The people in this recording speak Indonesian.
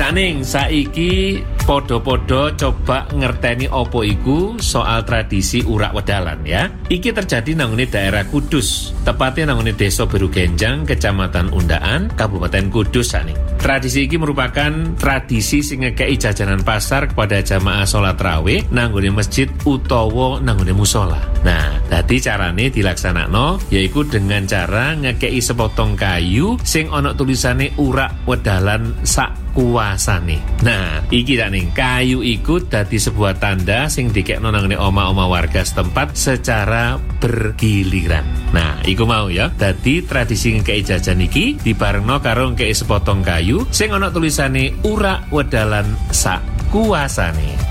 Nak Ning, saiki podo-podo coba ngerteni opo iku soal tradisi urak wedalan ya. Iki terjadi nanggone daerah Kudus, tepatnya nanggone Desa Berugenjang, Kecamatan Undaan, Kabupaten Kudus Ning. Tradisi iki merupakan tradisi sing ngekei jajanan pasar kepada jamaah sholat rawih nanggone masjid utawa nanggone musola. Nah, dadi carane dilaksanakno yaiku dengan cara ngekei sepotong kayu sing ana tulisane urak wedalan sak kuasane. Nah, iki dak ning kayu iku dadi sebuah tanda sing dikekno nang oma-oma warga setempat secara bergiliran. Nah, iku mau ya. Dadi tradisi ngekei jajan iki dibarengno karo ngekei sepotong kayu sing ana tulisane urak wedalan sak kuasane.